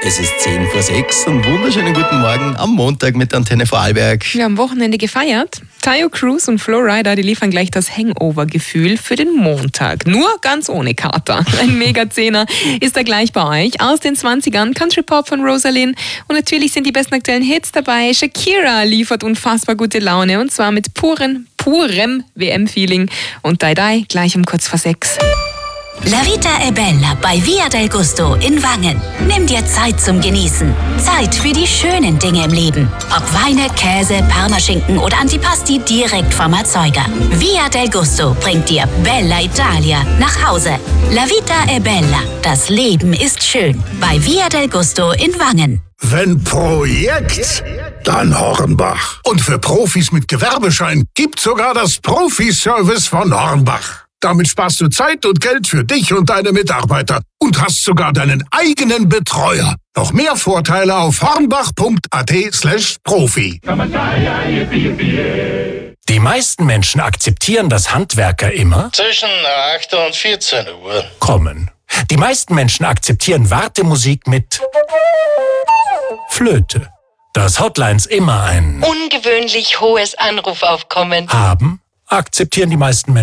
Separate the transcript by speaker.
Speaker 1: Es ist 6:10 und wunderschönen guten Morgen am Montag mit der Antenne Vorarlberg.
Speaker 2: Wir haben am Wochenende gefeiert. Tayo Cruz und Flowrider, die liefern gleich das Hangover-Gefühl für den Montag. Nur ganz ohne Kater. Ein Mega-Zehner ist da gleich bei euch. Aus den 20ern, Country Pop von Rosalind. Und natürlich sind die besten aktuellen Hits dabei. Shakira liefert unfassbar gute Laune. Und zwar mit purem WM-Feeling. Und Dai gleich um 5:45.
Speaker 3: La Vita è Bella bei Via del Gusto in Wangen. Nimm dir Zeit zum Genießen. Zeit für die schönen Dinge im Leben. Ob Weine, Käse, Parmaschinken oder Antipasti direkt vom Erzeuger. Via del Gusto bringt dir Bella Italia nach Hause. La Vita è Bella. Das Leben ist schön. Bei Via del Gusto in Wangen.
Speaker 4: Wenn Projekt, dann Hornbach. Und für Profis mit Gewerbeschein gibt's sogar das Profi-Service von Hornbach. Damit sparst du Zeit und Geld für dich und deine Mitarbeiter und hast sogar deinen eigenen Betreuer. Noch mehr Vorteile auf hornbach.at/Profi.
Speaker 5: Die meisten Menschen akzeptieren, dass Handwerker immer
Speaker 6: zwischen 8 und 14 Uhr
Speaker 5: kommen. Die meisten Menschen akzeptieren Wartemusik mit Flöte. Dass Hotlines immer ein
Speaker 7: ungewöhnlich hohes Anrufaufkommen
Speaker 5: haben, akzeptieren die meisten Menschen